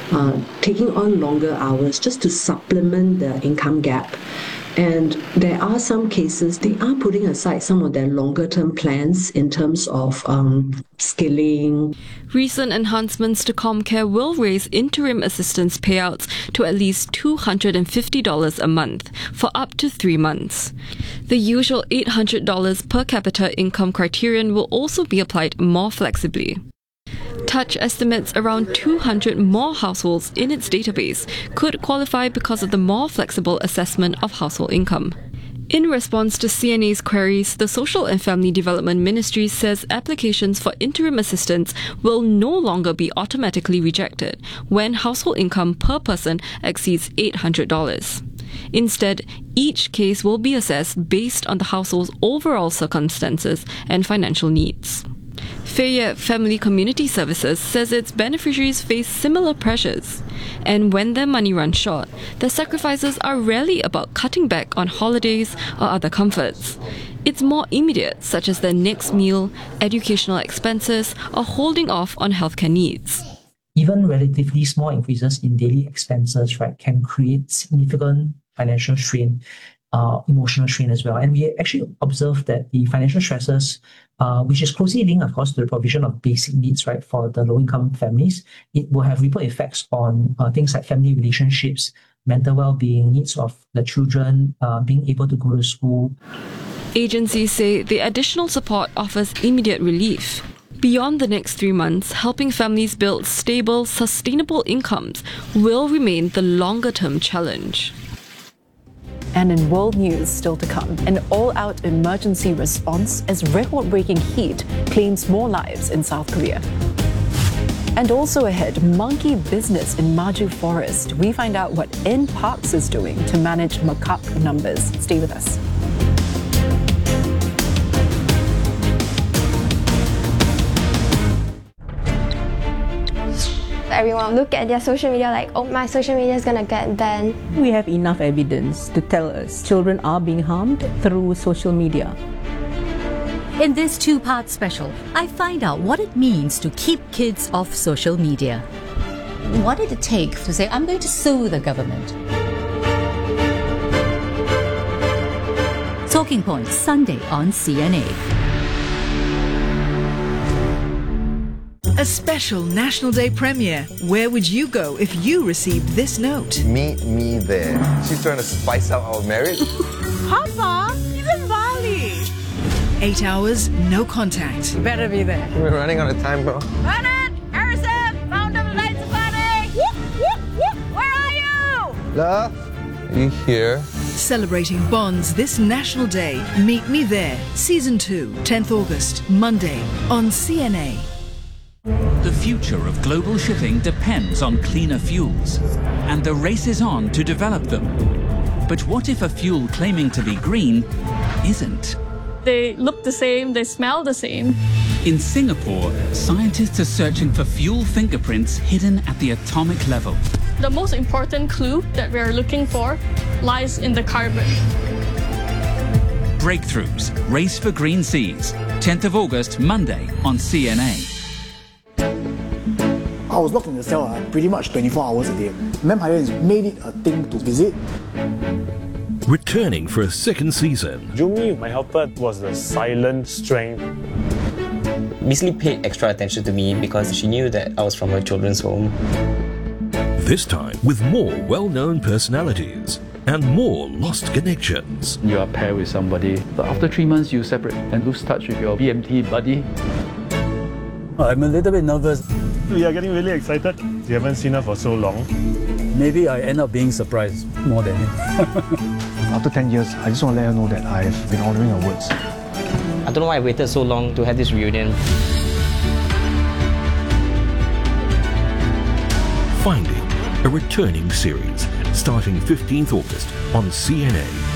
taking on longer hours just to supplement the income gap. And there are some cases they are putting aside some of their longer-term plans in terms of skilling. Recent enhancements to ComCare will raise interim assistance payouts to at least $250 a month for up to 3 months. The usual $800 per capita income criterion will also be applied more flexibly. Touch estimates around 200 more households in its database could qualify because of the more flexible assessment of household income. In response to CNA's queries, the Social and Family Development Ministry says applications for interim assistance will no longer be automatically rejected when household income per person exceeds $800. Instead, each case will be assessed based on the household's overall circumstances and financial needs. Fayette Family Community Services says its beneficiaries face similar pressures, and when their money runs short, their sacrifices are rarely about cutting back on holidays or other comforts. It's more immediate, such as their next meal, educational expenses, or holding off on healthcare needs. Even relatively small increases in daily expenses, right, can create significant financial strain, emotional strain as well. And we actually observed that the financial stresses, which is closely linked, of course, to the provision of basic needs, right, for the low-income families, it will have ripple effects on things like family relationships, mental well-being, needs of the children, being able to go to school. Agencies say the additional support offers immediate relief. Beyond the next 3 months, helping families build stable, sustainable incomes will remain the longer-term challenge. And in world news still to come, an all-out emergency response as record-breaking heat claims more lives in South Korea. And also ahead, monkey business in Maju Forest. We find out what NParks is doing to manage macaque numbers. Stay with us. Everyone look at their social media like, oh, my social media is gonna get banned. We have enough evidence to tell us children are being harmed through social media. In this 2-part special, I find out what it means to keep kids off social media. What did it take to say, I'm going to sue the government? Talking Points, Sunday on CNA. A special National Day premiere. Where would you go if you received this note? Meet me there. She's trying to spice up our marriage. Papa, he's in Bali. 8 hours, no contact. You better be there. We're running out of time, bro. Vernon! Harrison! Found the lights of planning! Where are you? Love, are you here? Celebrating bonds this National Day. Meet Me There. Season 2, 10th August, Monday on CNA. The future of global shipping depends on cleaner fuels, and the race is on to develop them. But what if a fuel claiming to be green isn't? They look the same, they smell the same. In Singapore, scientists are searching for fuel fingerprints hidden at the atomic level. The most important clue that we are looking for lies in the carbon. Breakthroughs, Race for Green Seas, 10th of August, Monday on CNA. I was locked in the cell pretty much 24 hours a day. Vampire made it a thing to visit. Returning for a second season. Jumi, my helper, was the silent strength. Miss Lee paid extra attention to me because she knew that I was from her children's home. This time with more well-known personalities and more lost connections. You are paired with somebody, but after 3 months you separate and lose touch with your BMT buddy. I'm a little bit nervous. We are getting really excited. We haven't seen her for so long. Maybe I end up being surprised more than After 10 years, I just want to let her know that I've been honouring her words. I don't know why I waited so long to have this reunion. Finding, a returning series starting 15th August on CNA.